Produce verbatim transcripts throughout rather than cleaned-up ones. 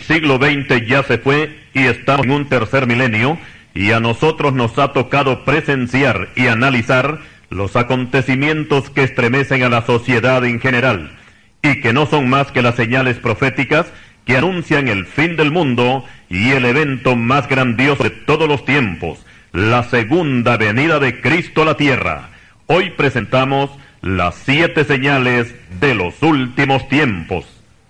siglo veinte ya se fue y estamos en un tercer milenio, y a nosotros nos ha tocado presenciar y analizar los acontecimientos que estremecen a la sociedad en general, y que no son más que las señales proféticas que anuncian el fin del mundo y el evento más grandioso de todos los tiempos, la segunda venida de Cristo a la tierra. Hoy presentamos las siete señales de los últimos tiempos.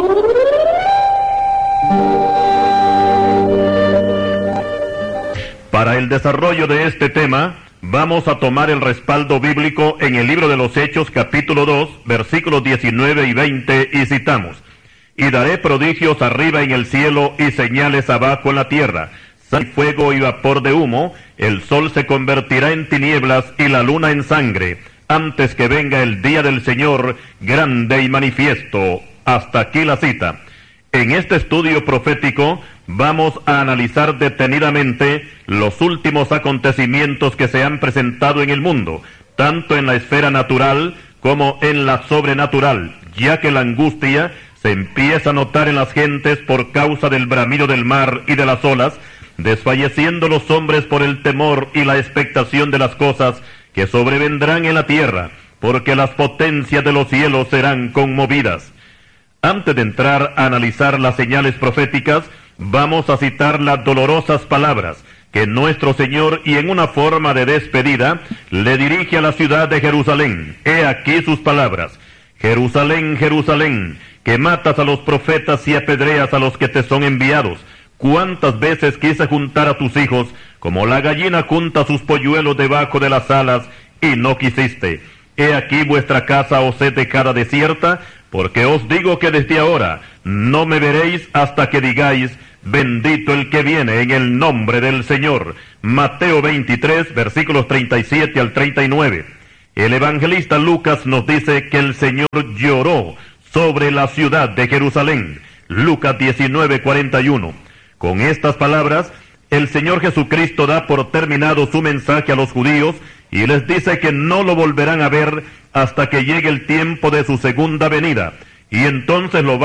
Para el desarrollo de este tema, vamos a tomar el respaldo bíblico en el libro de los Hechos, capítulo dos, versículos diecinueve y veinte, y citamos: «Y daré prodigios arriba en el cielo y señales abajo en la tierra, sangre, fuego y vapor de humo, el sol se convertirá en tinieblas y la luna en sangre, antes que venga el día del Señor, grande y manifiesto». Hasta aquí la cita. En este estudio profético vamos a analizar detenidamente los últimos acontecimientos que se han presentado en el mundo, tanto en la esfera natural como en la sobrenatural, ya que la angustia se empieza a notar en las gentes por causa del bramido del mar y de las olas, desfalleciendo los hombres por el temor y la expectación de las cosas que sobrevendrán en la tierra, porque las potencias de los cielos serán conmovidas. Antes de entrar a analizar las señales proféticas, vamos a citar las dolorosas palabras que nuestro Señor, y en una forma de despedida, le dirige a la ciudad de Jerusalén. He aquí sus palabras: «Jerusalén, Jerusalén, que matas a los profetas y apedreas a los que te son enviados. Cuántas veces quise juntar a tus hijos, como la gallina junta sus polluelos debajo de las alas, y no quisiste. He aquí vuestra casa os he dejada desierta, porque os digo que desde ahora no me veréis hasta que digáis: bendito el que viene en el nombre del Señor». Mateo veintitrés, versículos treinta y siete al treinta y nueve. El evangelista Lucas nos dice que el Señor lloró sobre la ciudad de Jerusalén. Lucas diecinueve, cuarenta y uno. Con estas palabras, el Señor Jesucristo da por terminado su mensaje a los judíos y les dice que no lo volverán a ver hasta que llegue el tiempo de su segunda venida, y entonces lo va